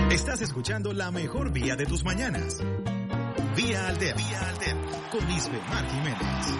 Estás escuchando la mejor vía de tus mañanas. Vía Alterna con Isbemar Jiménez.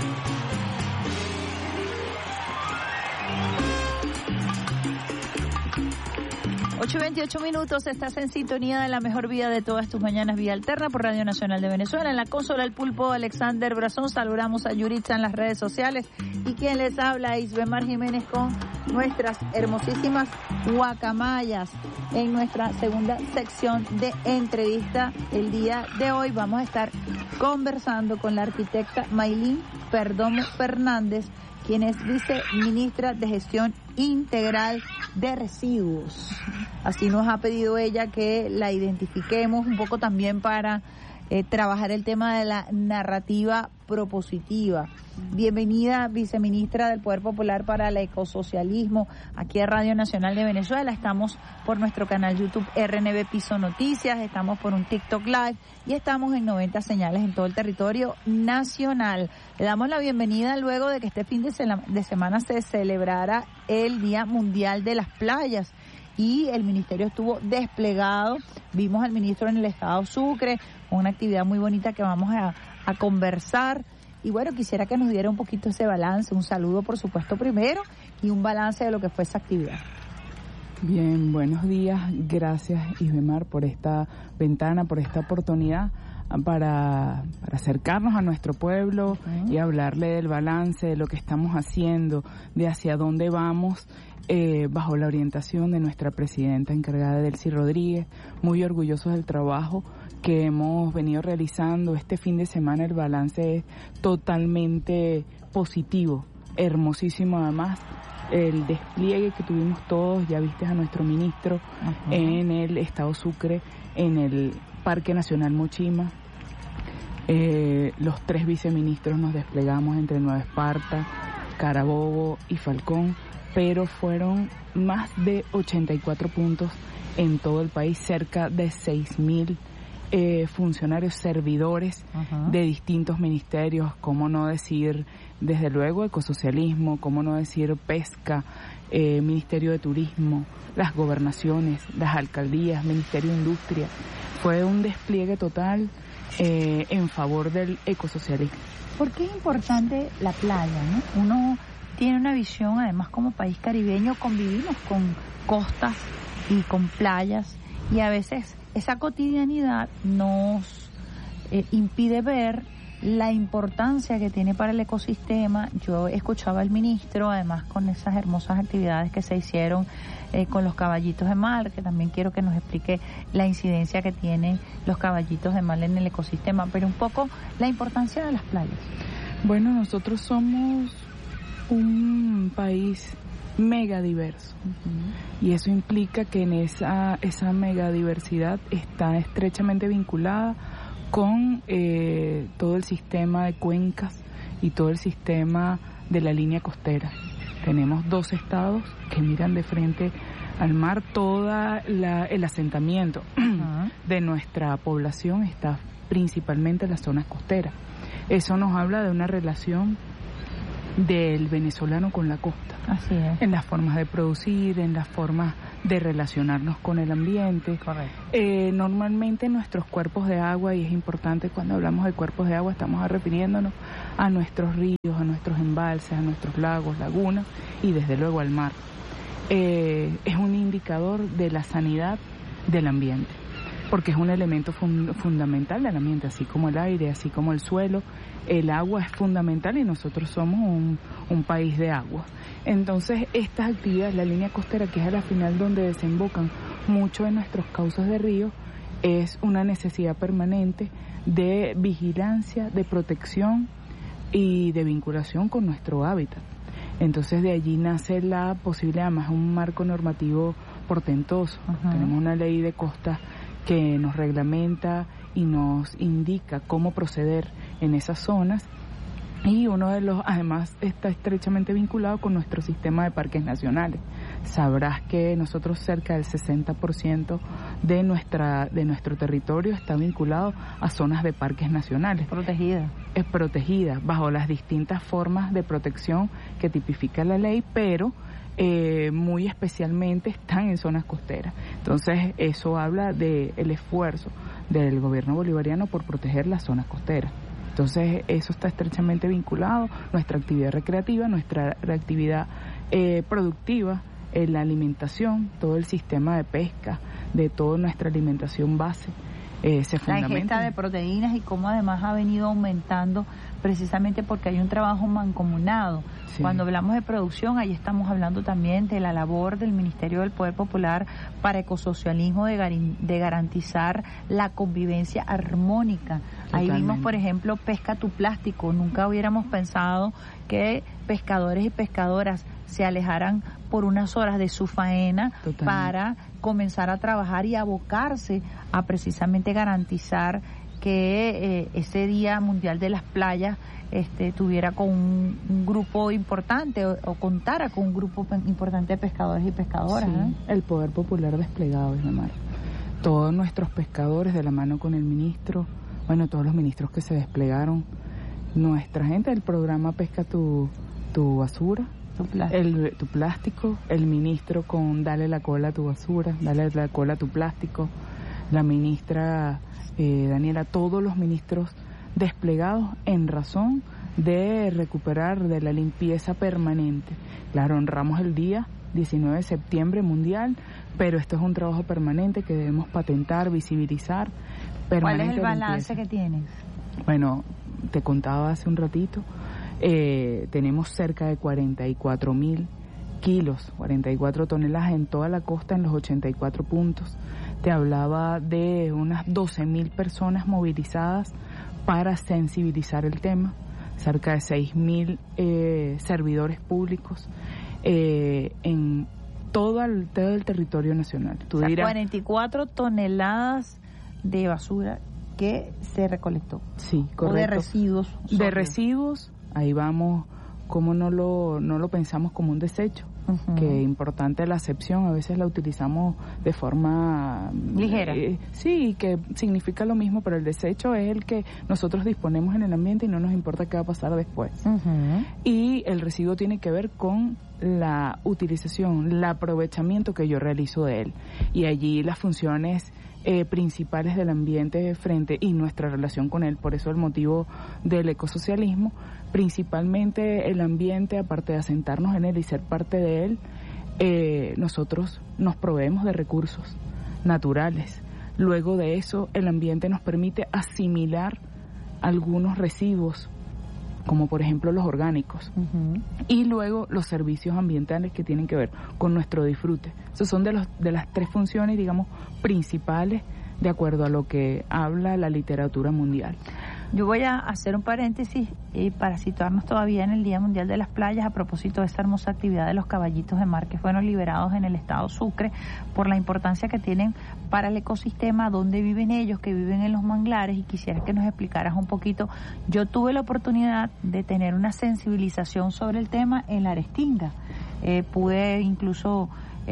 8:28, estás en sintonía de la mejor vía de todas tus mañanas, Vía Alterna por Radio Nacional de Venezuela. En la consola El Pulpo, Alexander Brazón. Saludamos a Yuritza en las redes sociales. Y quien les habla, Isbemar Jiménez, con nuestras hermosísimas guacamayas. En nuestra segunda sección de entrevista, el día de hoy vamos a estar conversando con la arquitecta Maylin Perdomo Fernández, quien es viceministra de Gestión Integral de Residuos. Así nos ha pedido ella que la identifiquemos un poco también para trabajar el tema de la narrativa propositiva. Bienvenida, viceministra del Poder Popular para el Ecosocialismo, aquí a Radio Nacional de Venezuela. Estamos por nuestro canal YouTube RNB Piso Noticias, estamos por un TikTok Live y estamos en 90 señales en todo el territorio nacional. Le damos la bienvenida luego de que este fin de semana se celebrara el Día Mundial de las Playas y el ministerio estuvo desplegado. Vimos al ministro en el estado Sucre, una actividad muy bonita que vamos a conversar. Y bueno, quisiera que nos diera un poquito ese balance, un saludo por supuesto primero y un balance de lo que fue esa actividad. Bien, buenos días, gracias Isbemar por esta ventana, por esta oportunidad para acercarnos a nuestro pueblo y hablarle del balance, de lo que estamos haciendo, de hacia dónde vamos, bajo la orientación de nuestra presidenta encargada, Delcy Rodríguez, muy orgullosos del trabajo que hemos venido realizando. Este fin de semana el balance es totalmente positivo, hermosísimo además. El despliegue que tuvimos todos, ya viste a nuestro ministro en el estado Sucre, en el Parque Nacional Mochima. Los 3 viceministros nos desplegamos entre Nueva Esparta, Carabobo y Falcón, pero fueron más de 84 puntos en todo el país, cerca de 6,000 funcionarios, servidores de distintos ministerios, cómo no decir, desde luego, ecosocialismo, cómo no decir pesca, Ministerio de Turismo, las gobernaciones, las alcaldías, Ministerio de Industria. Fue un despliegue total en favor del ecosocialismo. ¿Por qué es importante la playa, no? Uno tiene una visión, además como país caribeño convivimos con costas y con playas y a veces esa cotidianidad nos impide ver la importancia que tiene para el ecosistema. Yo escuchaba al ministro, además con esas hermosas actividades que se hicieron con los caballitos de mar, que también quiero que nos explique la incidencia que tienen los caballitos de mar en el ecosistema, pero un poco la importancia de las playas. Bueno, nosotros somos un país mega diverso y eso implica que en esa megadiversidad está estrechamente vinculada con todo el sistema de cuencas y todo el sistema de la línea costera. Tenemos 2 estados que miran de frente al mar. Toda el asentamiento de nuestra población está principalmente en las zonas costeras. Eso nos habla de una relación del venezolano con la costa. Así es. En las formas de producir, en las formas de relacionarnos con el ambiente. Correcto. Normalmente nuestros cuerpos de agua, y es importante cuando hablamos de cuerpos de agua, estamos refiriéndonos a nuestros ríos, a nuestros embalses, a nuestros lagos, lagunas y desde luego al mar. Es un indicador de la sanidad del ambiente, porque es un elemento fundamental del ambiente, así como el aire, así como el suelo. El agua es fundamental y nosotros somos un país de agua. Entonces, estas actividades, la línea costera, que es a la final donde desembocan muchos de nuestros cauces de río, es una necesidad permanente de vigilancia, de protección y de vinculación con nuestro hábitat. Entonces, de allí nace la posibilidad, además un marco normativo portentoso. Tenemos una ley de costas que nos reglamenta y nos indica cómo proceder en esas zonas, y uno de los, además, está estrechamente vinculado con nuestro sistema de parques nacionales. Sabrás que nosotros cerca del 60% de nuestro territorio está vinculado a zonas de parques nacionales. Es protegida bajo las distintas formas de protección que tipifica la ley, pero muy especialmente están en zonas costeras. Entonces eso habla del esfuerzo del gobierno bolivariano por proteger las zonas costeras. Entonces eso está estrechamente vinculado, nuestra actividad recreativa, nuestra actividad productiva, la alimentación, todo el sistema de pesca, de toda nuestra alimentación base. Se la ingesta de proteínas y cómo además ha venido aumentando precisamente porque hay un trabajo mancomunado. Sí. Cuando hablamos de producción, ahí estamos hablando también de la labor del Ministerio del Poder Popular para ecosocialismo, de garantizar la convivencia armónica. Totalmente. Ahí vimos, por ejemplo, Pesca tu Plástico. Nunca hubiéramos pensado que pescadores y pescadoras se alejaran por unas horas de su faena. Totalmente. Para comenzar a trabajar y abocarse a precisamente garantizar que ese Día Mundial de las Playas tuviera con un grupo importante o contara con un grupo importante de pescadores y pescadoras. Sí, el Poder Popular desplegado, Ismar. Todos nuestros pescadores de la mano con el ministro, bueno, todos los ministros que se desplegaron, nuestra gente del programa Pesca tu Basura, tu plástico, el ministro con Dale la cola a tu basura, dale la cola a tu plástico, la ministra Daniela, todos los ministros desplegados en razón de recuperar de la limpieza permanente. Claro, honramos el día 19 de septiembre mundial, pero esto es un trabajo permanente que debemos patentar, visibilizar. ¿Cuál es el balance que tienes? Bueno, te contaba hace un ratito, tenemos cerca de 44.000 kilos, 44 toneladas en toda la costa en los 84 puntos. Te hablaba de unas 12.000 personas movilizadas para sensibilizar el tema, cerca de 6.000 servidores públicos en todo el territorio nacional. Tú dirás, 44 toneladas de basura que se recolectó. Sí, correcto. O de residuos. De residuos, ahí vamos, como no lo pensamos como un desecho. Uh-huh. Que importante la acepción, a veces la utilizamos de forma ligera. Sí, que significa lo mismo, pero el desecho es el que nosotros disponemos en el ambiente y no nos importa qué va a pasar después. Uh-huh. Y el residuo tiene que ver con la utilización, el aprovechamiento que yo realizo de él. Y allí las funciones principales del ambiente frente y nuestra relación con él, por eso el motivo del ecosocialismo, principalmente el ambiente, aparte de asentarnos en él y ser parte de él, nosotros nos proveemos de recursos naturales. Luego de eso, el ambiente nos permite asimilar algunos residuos, como por ejemplo los orgánicos, uh-huh. Y luego los servicios ambientales que tienen que ver con nuestro disfrute. Esos son de las tres funciones, digamos, principales de acuerdo a lo que habla la literatura mundial. Yo voy a hacer un paréntesis para situarnos todavía en el Día Mundial de las Playas a propósito de esta hermosa actividad de los caballitos de mar que fueron liberados en el estado Sucre por la importancia que tienen para el ecosistema, donde viven ellos, que viven en los manglares, y quisiera que nos explicaras un poquito. Yo tuve la oportunidad de tener una sensibilización sobre el tema en la Restinga. Pude incluso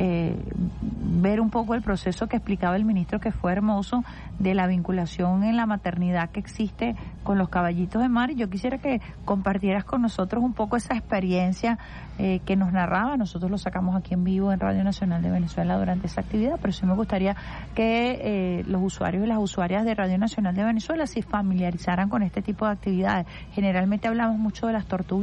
ver un poco el proceso que explicaba el ministro, que fue hermoso, de la vinculación en la maternidad que existe con los caballitos de mar, y yo quisiera que compartieras con nosotros un poco esa experiencia que nos narraba. Nosotros lo sacamos aquí en vivo en Radio Nacional de Venezuela durante esa actividad, pero sí me gustaría que los usuarios y las usuarias de Radio Nacional de Venezuela se familiarizaran con este tipo de actividades. Generalmente hablamos mucho de las tortugas